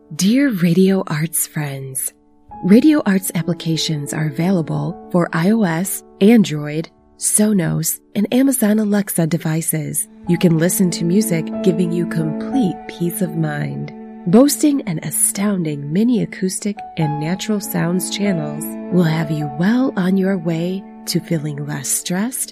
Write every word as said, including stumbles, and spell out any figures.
Dear Radio Arts friends, Radio Arts applications are available for iOS, Android, Sonos, and Amazon Alexa devices. You can listen to music, giving you complete peace of mind. Boasting an astounding mini acoustic and natural sounds channels will have you well on your way to feeling less stressed